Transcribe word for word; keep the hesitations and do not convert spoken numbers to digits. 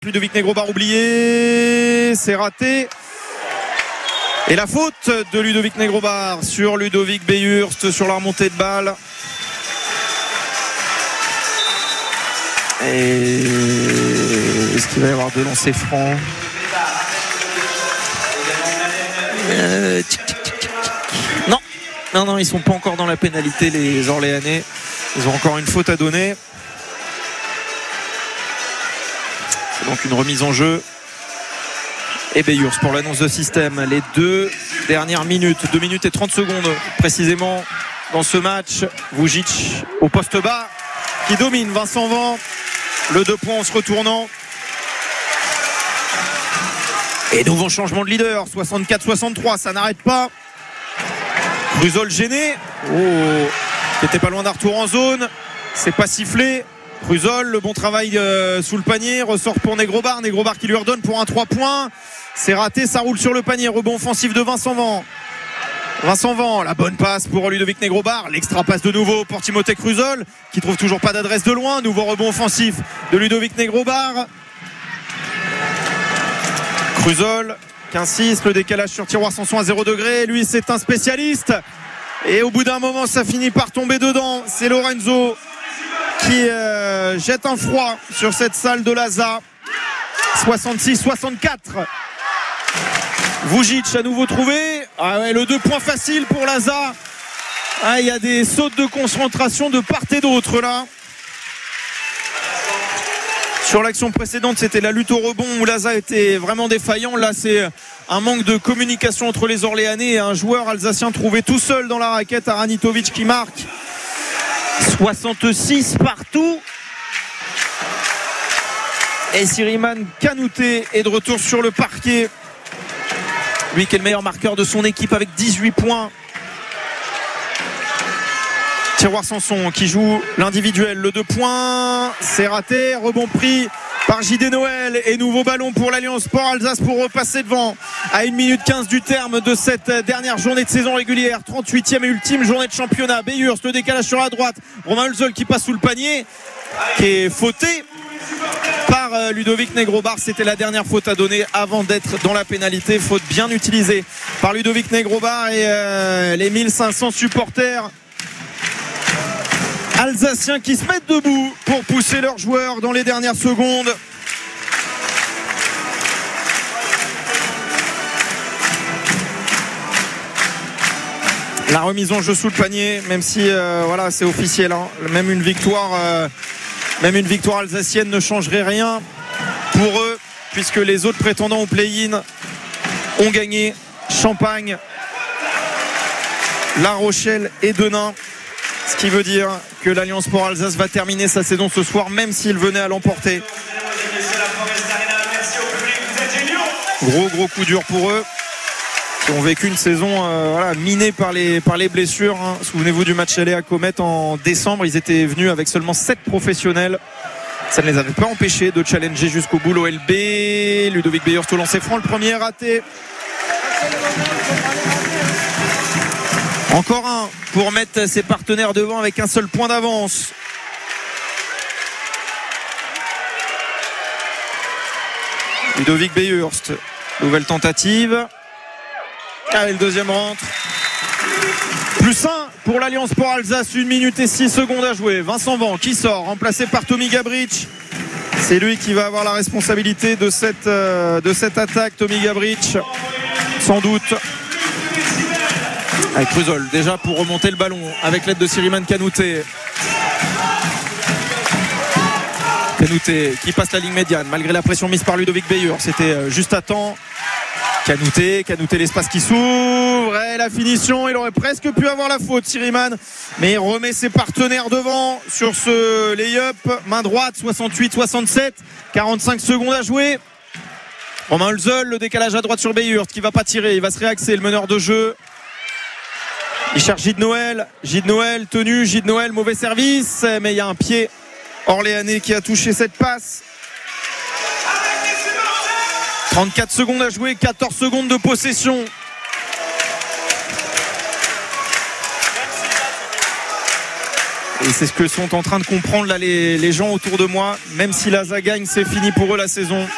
Ludovic Negrobar oublié, c'est raté. Et la faute de Ludovic Negrobar sur Ludovic Beyhurst sur la remontée de balle. Et est-ce qu'il va y avoir deux lancers francs? euh... Non, non, non, ils sont pas encore dans la pénalité, les Orléanais. Ils ont encore une faute à donner. C'est donc une remise en jeu. Et Beyhurst pour l'annonce de système. Les deux dernières minutes, deux minutes et trente secondes précisément dans ce match. Vujic au poste bas qui domine Vincent Van. Le deux points en se retournant. Et nouveau changement de leader, soixante-quatre soixante-trois, ça n'arrête pas. Cruzol gêné. Oh, qui était pas loin d'un retour en zone. C'est pas sifflé. Cruzol, le bon travail euh, sous le panier. Ressort pour Negrobar. Negrobar qui lui redonne pour un trois points. C'est raté, ça roule sur le panier. Rebond offensif de Vincent Van. Vincent Van, la bonne passe pour Ludovic Negrobar. L'extra passe de nouveau pour Timothée Cruzol qui trouve toujours pas d'adresse de loin. Nouveau rebond offensif de Ludovic Negrobar. Cruzol qui insiste, le décalage sur tiroir Sanson à zéro degré. Lui, c'est un spécialiste. Et au bout d'un moment, ça finit par tomber dedans. C'est Lorenzo qui euh, jette un froid sur cette salle de Laza. soixante-six soixante-quatre. Vujic à nouveau trouvé. Ah ouais, le deux points facile pour Laza. Ah, il y a des sautes de concentration de part et d'autre là. Sur l'action précédente, c'était la lutte au rebond où Laza était vraiment défaillant. Là, c'est un manque de communication entre les Orléanais et un joueur alsacien trouvé tout seul dans la raquette, Aranitovic, qui marque. soixante-six partout. Et Siriman Kanouté est de retour sur le parquet. Lui qui est le meilleur marqueur de son équipe avec dix-huit points. Tiroir Sanson qui joue l'individuel. Le deux points, c'est raté. Rebond pris par J D Noël. Et nouveau ballon pour l'Alliance Sport Alsace pour repasser devant à une minute quinze du terme de cette dernière journée de saison régulière. trente-huitième et ultime journée de championnat. Beyhurst, le décalage sur la droite. Romain Hulzel qui passe sous le panier, qui est fauté par Ludovic Negrobar. C'était la dernière faute à donner avant d'être dans la pénalité. Faute bien utilisée par Ludovic Negrobar et euh, les mille cinq cents supporters alsaciens qui se mettent debout pour pousser leurs joueurs dans les dernières secondes. La remise en jeu sous le panier, même si euh, voilà, c'est officiel, hein. Même une victoire euh, même une victoire alsacienne ne changerait rien pour eux, puisque les autres prétendants au play-in ont gagné. Champagne, La Rochelle et Denain. Ce qui veut dire que l'Alliance Sport Alsace va terminer sa saison ce soir, même s'il venait à l'emporter. Gros gros coup dur pour eux, qui ont vécu une saison euh, voilà, minée par les, par les blessures, hein. Souvenez-vous du match aller à Comet en décembre. Ils étaient venus avec seulement sept professionnels. Ça ne les avait pas empêchés de challenger jusqu'au bout l'O L B. Ludovic Beyhurst au lancer franc, le premier raté. Encore un pour mettre ses partenaires devant avec un seul point d'avance. Ludovic Beyhurst, nouvelle tentative. Allez, le deuxième rentre. Plus un pour l'Alliance Sport Alsace, une minute et six secondes à jouer. Vincent Van qui sort, remplacé par Tommy Gabric. C'est lui qui va avoir la responsabilité de cette, euh, de cette attaque, Tommy Gabric, sans doute. Avec Cruzol déjà pour remonter le ballon avec l'aide de Siriman Kanouté. Kanouté qui passe la ligne médiane malgré la pression mise par Ludovic Beyhurst. C'était juste à temps. Kanouté, Kanouté, l'espace qui s'ouvre et la finition. Il aurait presque pu avoir la faute, Siriman, mais il remet ses partenaires devant sur ce lay-up. Main droite, soixante-huit soixante-sept, quarante-cinq secondes à jouer. Romain Hulzel, le décalage à droite sur Beyhurst qui va pas tirer, il va se réaxer, le meneur de jeu. Il cherche J D Noël, J D Noël tenu, J D Noël, mauvais service, mais il y a un pied orléanais qui a touché cette passe. trente-quatre secondes à jouer, quatorze secondes de possession. Et c'est ce que sont en train de comprendre là les, les gens autour de moi. Même si Laza gagne, c'est fini pour eux la saison.